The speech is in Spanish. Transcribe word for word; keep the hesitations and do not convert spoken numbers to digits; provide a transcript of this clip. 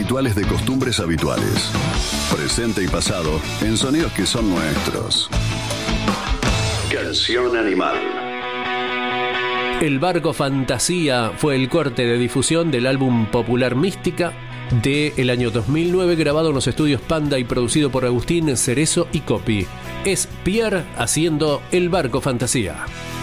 rituales de costumbres habituales. Presente y pasado en sonidos que son nuestros. Canción Animal. El Barco Fantasía fue el corte de difusión del álbum popular Mística del año dos mil nueve, grabado en los estudios Panda y producido por Agustín Cerezo y Copy. Es Pierre haciendo El Barco Fantasía.